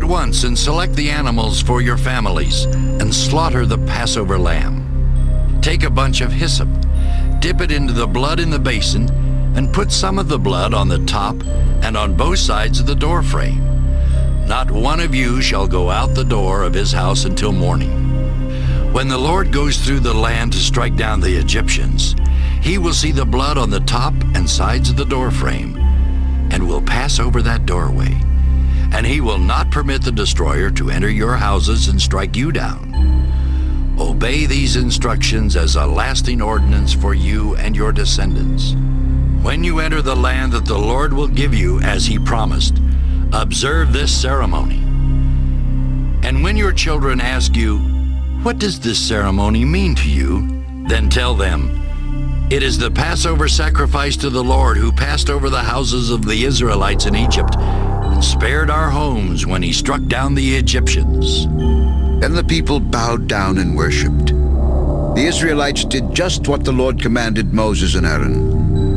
once and select the animals for your families and slaughter the Passover lamb. Take a bunch of hyssop, dip it into the blood in the basin, and put some of the blood on the top and on both sides of the doorframe. Not one of you shall go out the door of his house until morning. When the Lord goes through the land to strike down the Egyptians, he will see the blood on the top and sides of the doorframe, and will pass over that doorway. And he will not permit the destroyer to enter your houses and strike you down. Obey these instructions as a lasting ordinance for you and your descendants. When you enter the land that the Lord will give you as he promised, observe this ceremony. And when your children ask you, "What does this ceremony mean to you?" then tell them, "It is the Passover sacrifice to the Lord who passed over the houses of the Israelites in Egypt and spared our homes when he struck down the Egyptians." Then the people bowed down and worshipped. The Israelites did just what the Lord commanded Moses and Aaron.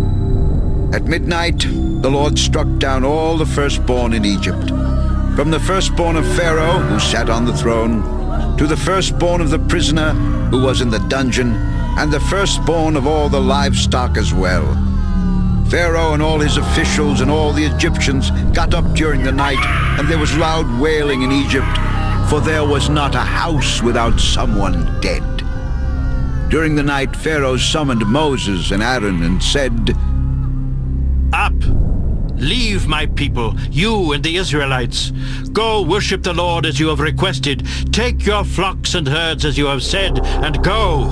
At midnight, the Lord struck down all the firstborn in Egypt, from the firstborn of Pharaoh, who sat on the throne, to the firstborn of the prisoner who was in the dungeon, and the firstborn of all the livestock as well. Pharaoh and all his officials and all the Egyptians got up during the night, and there was loud wailing in Egypt, for there was not a house without someone dead. During the night, Pharaoh summoned Moses and Aaron and said, "Up! Leave my people, you and the Israelites. Go worship the Lord as you have requested. Take your flocks and herds as you have said, and go.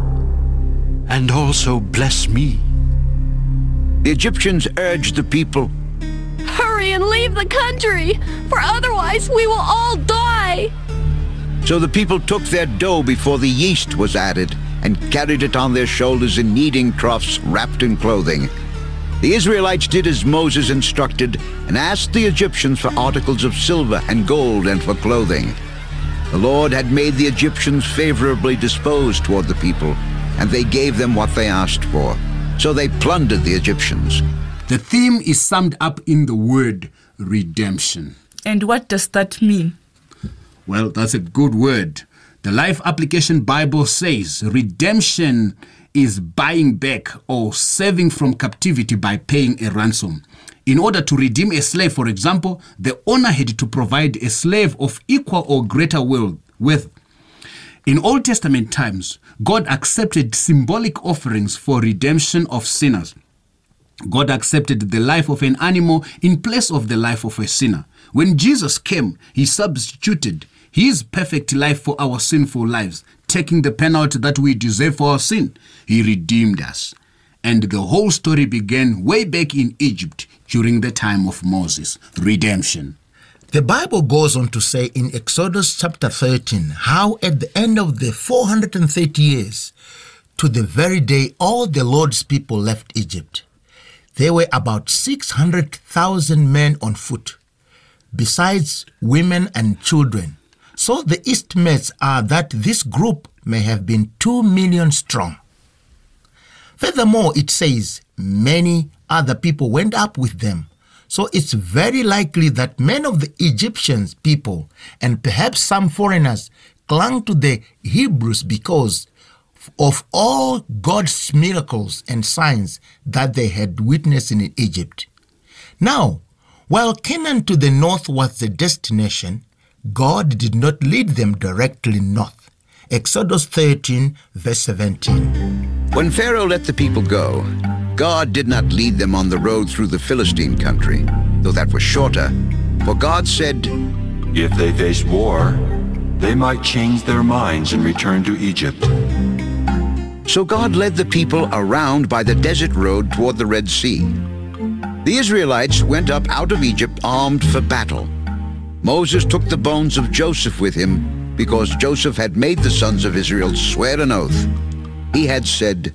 And also bless me." The Egyptians urged the people, "Hurry and leave the country, for otherwise we will all die." So the people took their dough before the yeast was added and carried it on their shoulders in kneading troughs wrapped in clothing. The Israelites did as Moses instructed and asked the Egyptians for articles of silver and gold and for clothing. The Lord had made the Egyptians favorably disposed toward the people, and they gave them what they asked for. So they plundered the Egyptians. The theme is summed up in the word redemption. And what does that mean? Well, that's a good word. The Life Application Bible says redemption is buying back or saving from captivity by paying a ransom. In order to redeem a slave, for example, the owner had to provide a slave of equal or greater worth. In Old Testament times, God accepted symbolic offerings for redemption of sinners. God accepted the life of an animal in place of the life of a sinner. When Jesus came, he substituted his perfect life for our sinful lives, taking the penalty that we deserve for our sin. He redeemed us. And the whole story began way back in Egypt during the time of Moses. Redemption. The Bible goes on to say in Exodus chapter 13 how at the end of the 430 years, to the very day all the Lord's people left Egypt, there were about 600,000 men on foot, besides women and children. So the estimates are that this group may have been 2 million strong. Furthermore, it says many other people went up with them. So it's very likely that many of the Egyptians people and perhaps some foreigners clung to the Hebrews because of all God's miracles and signs that they had witnessed in Egypt. Now, while Canaan to the north was the destination, God did not lead them directly north. Exodus 13, verse 17. When Pharaoh let the people go, God did not lead them on the road through the Philistine country, though that was shorter. For God said, "If they face war, they might change their minds and return to Egypt." So God led the people around by the desert road toward the Red Sea. The Israelites went up out of Egypt armed for battle. Moses took the bones of Joseph with him because Joseph had made the sons of Israel swear an oath. He had said,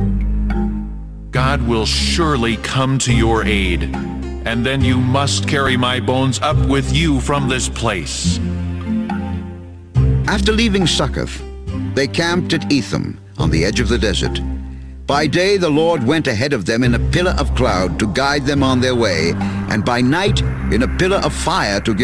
"God will surely come to your aid, and then you must carry my bones up with you from this place." After leaving Succoth, they camped at Etham on the edge of the desert. By day the Lord went ahead of them in a pillar of cloud to guide them on their way, and by night in a pillar of fire to give